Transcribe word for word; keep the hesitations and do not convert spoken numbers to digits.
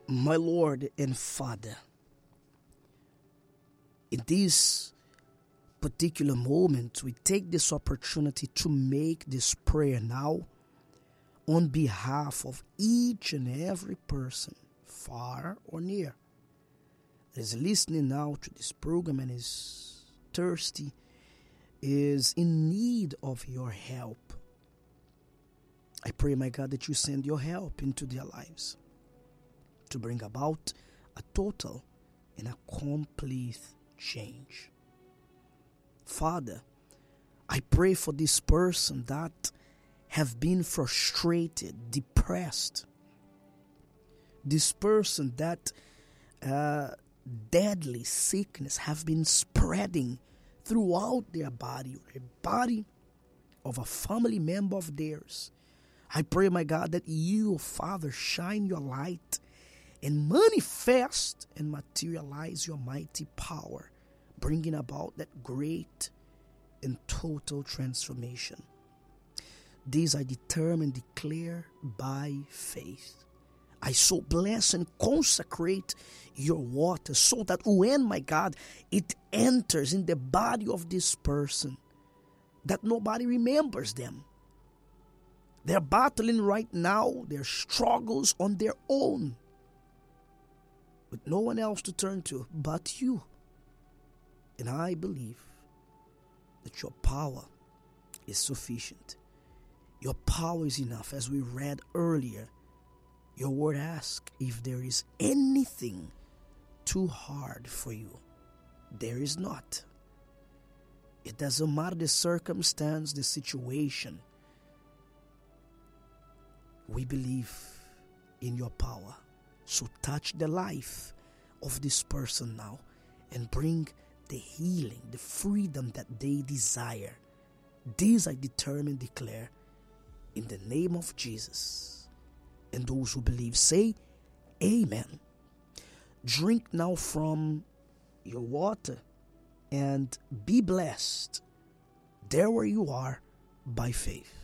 My Lord and Father, in this particular moment, we take this opportunity to make this prayer now on behalf of each and every person, far or near, that is listening now to this program and is thirsty, is in need of your help. I pray, my God, that you send your help into their lives to bring about a total and a complete change. Father, I pray for this person that have been frustrated, depressed. This person that uh, deadly sickness have been spreading throughout their body, the body of a family member of theirs. I pray, my God, that you, Father, shine your light and manifest and materialize your mighty power, bringing about that great and total transformation. These I determine, declare by faith. I so bless and consecrate your water so that when, my God, it enters in the body of this person, that nobody remembers them. They're battling right now their struggles on their own, with no one else to turn to but you. And I believe that your power is sufficient. Your power is enough. As we read earlier, your word asks if there is anything too hard for you. There is not. It doesn't matter the circumstance, the situation. We believe in your power. So touch the life of this person now and bring the healing, the freedom that they desire. This I determine, declare, in the name of Jesus. And those who believe say, Amen. Drink now from your water and be blessed there where you are by faith.